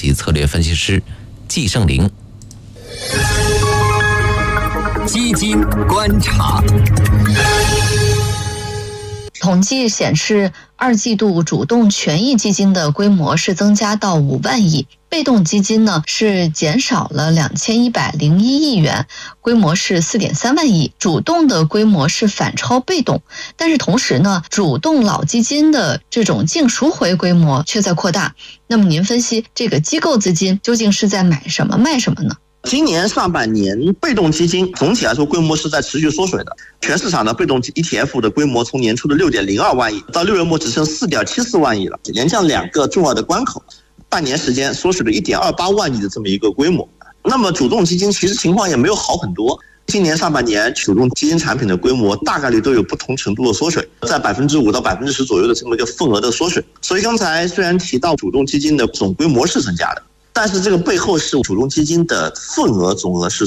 级策略分析师季胜林。 基金观察。 统计显示，2季度主动权益基金的规模是增加到5万亿，被动基金呢是减少了2101亿元，规模是4.3万亿，主动的规模是反超被动。但是同时呢，主动老基金的这种净赎回规模却在扩大。那么您分析这个机构资金究竟是在买什么卖什么呢？ 今年上半年被动基金总体来说规模是在持续缩水的，全市场的被动 ETF 的规模从年初的 6.02 万亿到6月末只剩 4.74 万亿了，连降2个重要的关口，半年时间缩水了 1.28 万亿的这么一个规模。那么主动基金其实情况也没有好很多，今年上半年主动基金产品的规模大概率都有不同程度的缩水，在 5% 到 10% 左右的这么一个份额的缩水。所以刚才虽然提到主动基金的总规模是增加的，但是这个背后是主动基金的份额总额是